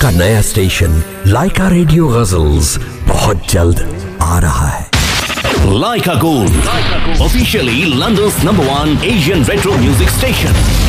आपका नया स्टेशन लाइका रेडियो गजल्स बहुत जल्द आ रहा है। Laika Gold, officially London's #1 Asian retro music station.